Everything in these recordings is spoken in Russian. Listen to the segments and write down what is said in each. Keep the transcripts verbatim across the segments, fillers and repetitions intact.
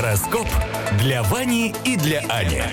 Гороскоп для Вани и для Ани.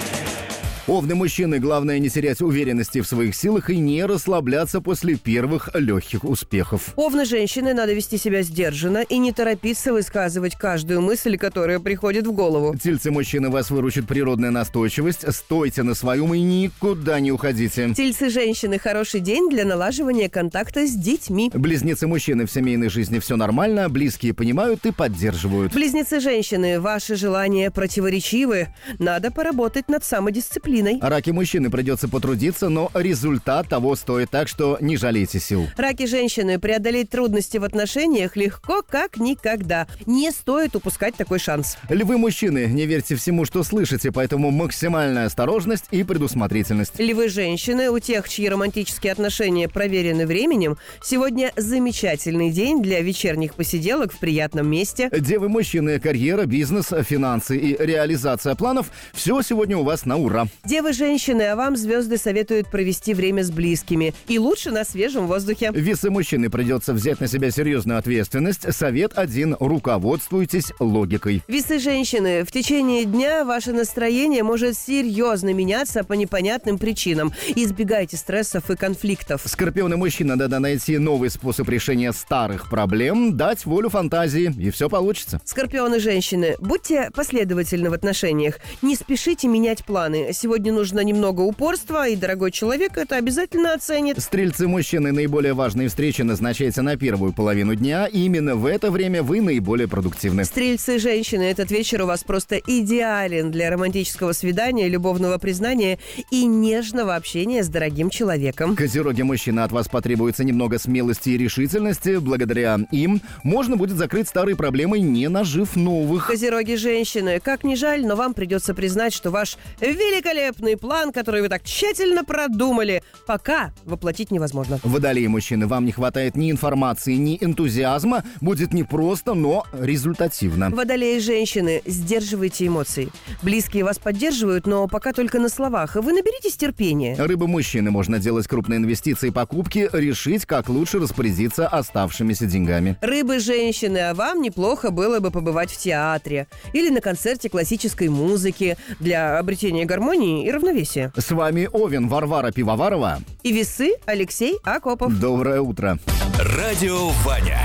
Овны мужчины, главное не терять уверенности в своих силах и не расслабляться после первых легких успехов. Овны женщины, надо вести себя сдержанно и не торопиться высказывать каждую мысль, которая приходит в голову. Тельцы мужчины, вас выручит природная настойчивость. Стойте на своем и никуда не уходите. Тельцы женщины, хороший день для налаживания контакта с детьми. Близнецы мужчины, в семейной жизни все нормально, близкие понимают и поддерживают. Близнецы женщины, ваши желания противоречивы. Надо поработать над самодисциплиной. Раки мужчины, придется потрудиться, но результат того стоит, так что не жалейте сил. Раки женщины, преодолеть трудности в отношениях легко как никогда. Не стоит упускать такой шанс. Львы мужчины, не верьте всему, что слышите, поэтому максимальная осторожность и предусмотрительность. Львы женщины, у тех, чьи романтические отношения проверены временем, сегодня замечательный день для вечерних посиделок в приятном месте. Девы мужчины, карьера, бизнес, финансы и реализация планов – все сегодня у вас на ура. Девы женщины, а вам звезды советуют провести время с близкими. И лучше на свежем воздухе. Весы мужчины, придется взять на себя серьезную ответственность. Совет один – руководствуйтесь логикой. Весы женщины, в течение дня ваше настроение может серьезно меняться по непонятным причинам. Избегайте стрессов и конфликтов. Скорпионы мужчина, надо найти новый способ решения старых проблем, дать волю фантазии, и все получится. Скорпионы женщины, будьте последовательны в отношениях. Не спешите менять планы. Сегодня нужно немного упорства, и дорогой человек это обязательно оценит. Стрельцы мужчины, наиболее важные встречи назначайте на первую половину дня, и именно в это время вы наиболее продуктивны. Стрельцы женщины, этот вечер у вас просто идеален для романтического свидания, любовного признания и нежного общения с дорогим человеком. Козероги мужчины, от вас потребуется немного смелости и решительности. Благодаря им можно будет закрыть старые проблемы, не нажив новых. Козероги женщины, как ни жаль, но вам придется признать, что ваш великолепный план, который вы так тщательно продумали, пока воплотить невозможно. Водолеи мужчины, вам не хватает ни информации, ни энтузиазма. Будет непросто, но результативно. Водолеи женщины, сдерживайте эмоции. Близкие вас поддерживают, но пока только на словах. Вы наберитесь терпения. Рыбы мужчины, можно делать крупные инвестиции и покупки, решить, как лучше распорядиться оставшимися деньгами. Рыбы женщины, а вам неплохо было бы побывать в театре или на концерте классической музыки для обретения гармонии и равновесия. С вами Овен, Варвара Пивоварова. И весы Алексей Акопов. Доброе утро. Радио Ваня.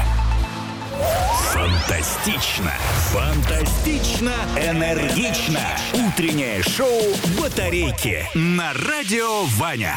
Фантастично, фантастично, энергично. Утреннее шоу «Батарейки» на Радио Ваня.